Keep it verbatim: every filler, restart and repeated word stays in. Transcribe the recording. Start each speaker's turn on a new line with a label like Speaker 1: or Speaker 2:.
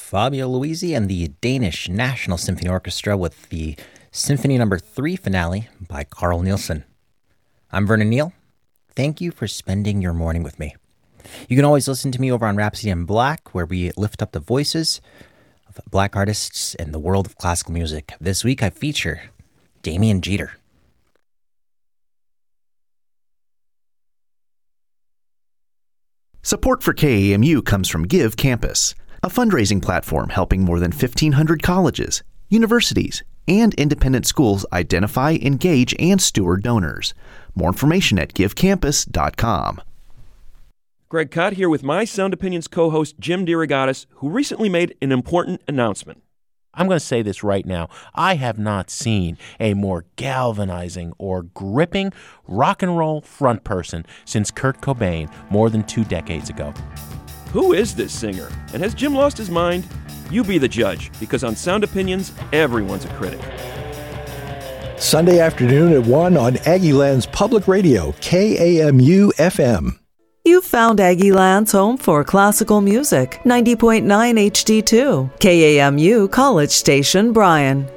Speaker 1: Fabio Luisi and the Danish National Symphony Orchestra with the Symphony Number three finale by Carl Nielsen. I'm Vernon Neal. Thank you for spending your morning with me. You can always listen to me over on Rhapsody in Black, where we lift up the voices of Black artists in the world of classical music. This week I feature Damian Jeter.
Speaker 2: Support for K A M U comes from Give Campus, a fundraising platform helping more than fifteen hundred colleges, universities, and independent schools identify, engage, and steward donors. More information at give campus dot com.
Speaker 3: Greg Cott here with my Sound Opinions co-host Jim DeRogatis, who recently made an important announcement.
Speaker 4: I'm going to say this right now. I have not seen a more galvanizing or gripping rock and roll front person since Kurt Cobain more than two decades ago.
Speaker 3: Who is this singer? And has Jim lost his mind? You be the judge, because on Sound Opinions, everyone's a critic.
Speaker 5: Sunday afternoon at one on Aggieland's Public Radio, K A M U F M.
Speaker 6: You found Aggieland's home for classical music, ninety point nine H D two, K A M U College Station, Bryan.